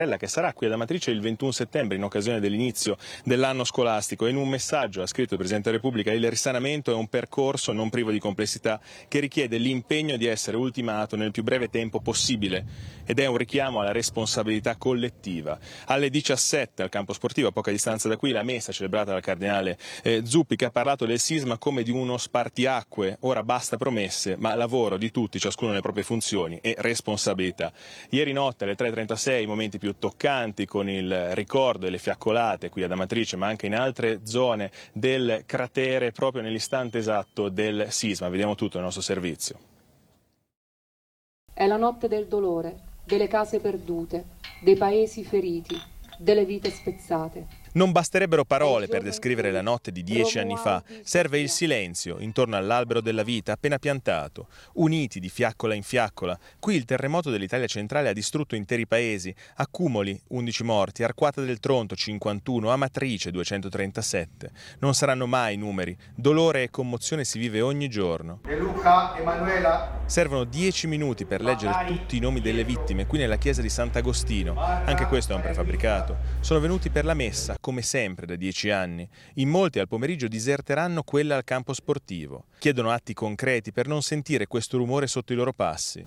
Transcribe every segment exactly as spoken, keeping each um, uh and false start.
che sarà qui ad Amatrice il ventuno settembre in occasione dell'inizio dell'anno scolastico. In un messaggio ha scritto il Presidente della Repubblica: il risanamento è un percorso non privo di complessità che richiede l'impegno di essere ultimato nel più breve tempo possibile ed è un richiamo alla responsabilità collettiva. Alle diciassette al campo sportivo, a poca distanza da qui, la messa celebrata dal Cardinale eh, Zuppi, che ha parlato del sisma come di uno spartiacque. Ora basta promesse, ma lavoro di tutti, ciascuno nelle proprie funzioni e responsabilità. Ieri notte alle tre e trentasei i momenti più toccanti con il ricordo delle fiaccolate qui ad Amatrice, ma anche in altre zone del cratere proprio nell'istante esatto del sisma. Vediamo tutto nel nostro servizio. È la notte del dolore, delle case perdute, dei paesi feriti, delle vite spezzate. Non basterebbero parole per descrivere la notte di dieci anni fa. Serve il silenzio intorno all'albero della vita appena piantato, uniti di fiaccola in fiaccola. Qui il terremoto dell'Italia centrale ha distrutto interi paesi. Accumuli, undici morti, Arquata del Tronto, cinquantuno, Amatrice, duecentotrentasette. Non saranno mai numeri. Dolore e commozione si vive ogni giorno. De Luca, Emanuela. Servono dieci minuti per leggere tutti i nomi delle vittime qui nella chiesa di Sant'Agostino. Anche questo è un prefabbricato. Sono venuti per la messa, come sempre da dieci anni. In molti al pomeriggio diserteranno quella al campo sportivo. Chiedono atti concreti per non sentire questo rumore sotto i loro passi.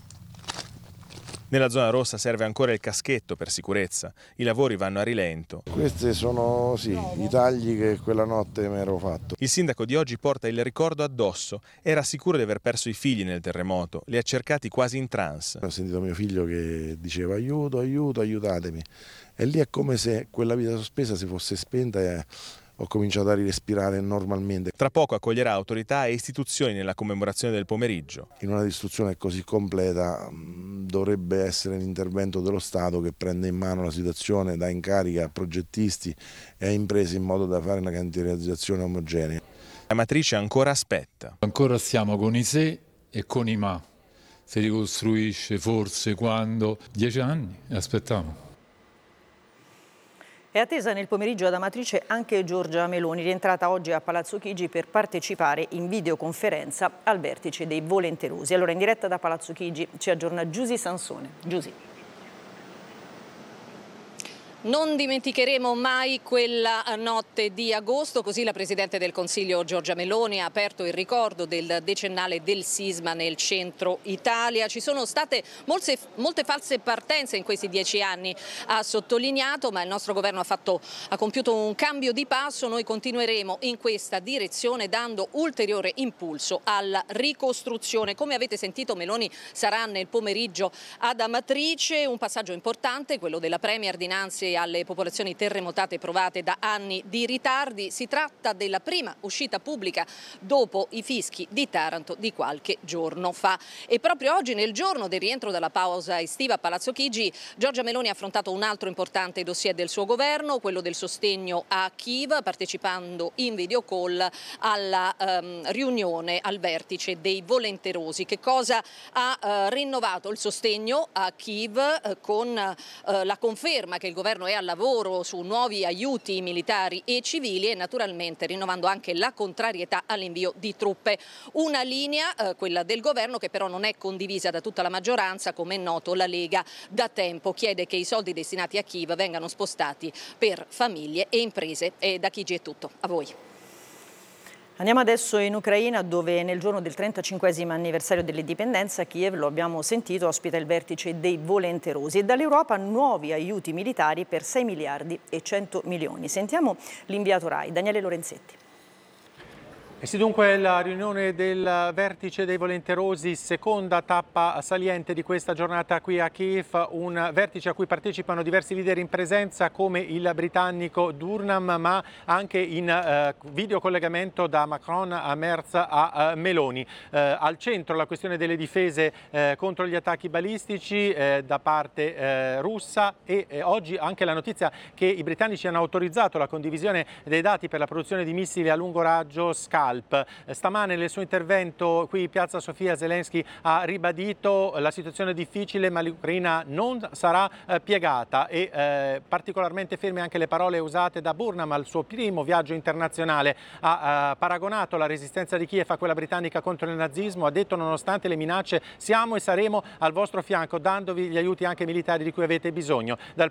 Nella zona rossa serve ancora il caschetto per sicurezza. I lavori vanno a rilento. Questi sono sì, i tagli che quella notte mi ero fatto. Il sindaco di oggi porta il ricordo addosso. Era sicuro di aver perso i figli nel terremoto. Li ha cercati quasi in trance. Ho sentito mio figlio che diceva aiuto, aiuto, aiutatemi. E lì è come se quella vita sospesa si fosse spenta e ho cominciato a respirare normalmente. Tra poco accoglierà autorità e istituzioni nella commemorazione del pomeriggio. In una distruzione così completa dovrebbe essere l'intervento dello Stato che prende in mano la situazione, dà incarica a progettisti e a imprese in modo da fare una cantierizzazione omogenea. La matrice ancora aspetta. Ancora stiamo con i se e con i ma. Si ricostruisce forse quando? Dieci anni e aspettiamo. È attesa nel pomeriggio ad Amatrice anche Giorgia Meloni, rientrata oggi a Palazzo Chigi per partecipare in videoconferenza al vertice dei volenterosi. Allora in diretta da Palazzo Chigi ci aggiorna Giusy Sansone. Giusy. Non dimenticheremo mai quella notte di agosto, così la Presidente del Consiglio Giorgia Meloni ha aperto il ricordo del decennale del sisma nel centro Italia. Ci sono state molte, molte false partenze in questi dieci anni, ha sottolineato, ma il nostro governo ha, fatto, ha compiuto un cambio di passo. Noi continueremo in questa direzione dando ulteriore impulso alla ricostruzione. Come avete sentito, Meloni sarà nel pomeriggio ad Amatrice, un passaggio importante, quello della Premier dinanzi alle popolazioni terremotate provate da anni di ritardi. Si tratta della prima uscita pubblica dopo i fischi di Taranto di qualche giorno fa. E proprio oggi, nel giorno del rientro dalla pausa estiva a Palazzo Chigi, Giorgia Meloni ha affrontato un altro importante dossier del suo governo, quello del sostegno a Kiev, partecipando in video call alla um, riunione al vertice dei volenterosi. Che cosa ha uh, rinnovato il sostegno a Kiev uh, con uh, la conferma che il governo è al lavoro su nuovi aiuti militari e civili e naturalmente rinnovando anche la contrarietà all'invio di truppe. Una linea, eh, quella del governo, che però non è condivisa da tutta la maggioranza. Come è noto, la Lega da tempo chiede che i soldi destinati a Kiev vengano spostati per famiglie e imprese. E da Chigi è tutto, a voi. Andiamo adesso in Ucraina, dove nel giorno del trentacinquesimo anniversario dell'indipendenza Kiev, lo abbiamo sentito, ospita il vertice dei volenterosi e dall'Europa nuovi aiuti militari per sei miliardi e cento milioni. Sentiamo l'inviato RAI, Daniele Lorenzetti. E sì, dunque la riunione del vertice dei volenterosi, seconda tappa saliente di questa giornata qui a Kiev, un vertice a cui partecipano diversi leader in presenza come il britannico Durham, ma anche in eh, videocollegamento da Macron a Merz a eh, Meloni. Eh, al centro la questione delle difese eh, contro gli attacchi balistici eh, da parte eh, russa e eh, oggi anche la notizia che i britannici hanno autorizzato la condivisione dei dati per la produzione di missili a lungo raggio Scalp. Alp. Stamane nel suo intervento qui in Piazza Sofia Zelensky ha ribadito la situazione è difficile ma l'Ucraina non sarà eh, piegata e eh, particolarmente ferme anche le parole usate da Burnham al suo primo viaggio internazionale. Ha eh, paragonato la resistenza di Kiev a quella britannica contro il nazismo, ha detto nonostante le minacce siamo e saremo al vostro fianco dandovi gli aiuti anche militari di cui avete bisogno. Dal